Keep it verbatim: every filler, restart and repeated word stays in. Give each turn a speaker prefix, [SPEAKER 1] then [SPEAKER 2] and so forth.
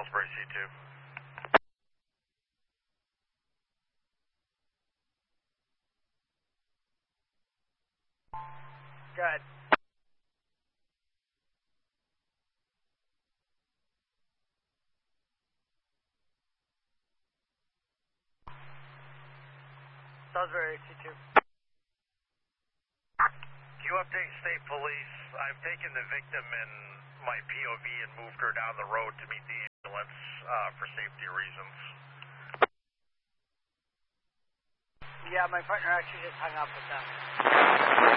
[SPEAKER 1] Salisbury C two.
[SPEAKER 2] Good. Salisbury C two.
[SPEAKER 1] Can you update state police? I've taken the victim in my P O V and moved her down the road to meet the ambulance uh, for safety reasons.
[SPEAKER 2] Yeah, my partner actually just hung up with them.